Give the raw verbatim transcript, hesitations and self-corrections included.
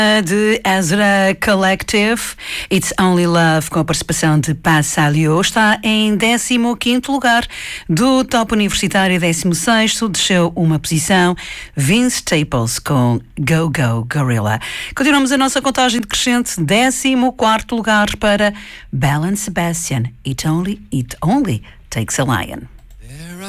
De Ezra Collective, It's Only Love, com a participação de Passalio, está em décimo quinto lugar do Top Universitário. Décimo sexto, desceu uma posição, Vince Staples com Go Go Gorilla. Continuamos a nossa contagem decrescente. Décimo quarto lugar para Belle and Sebastian, It Only, It Only Takes a Lion.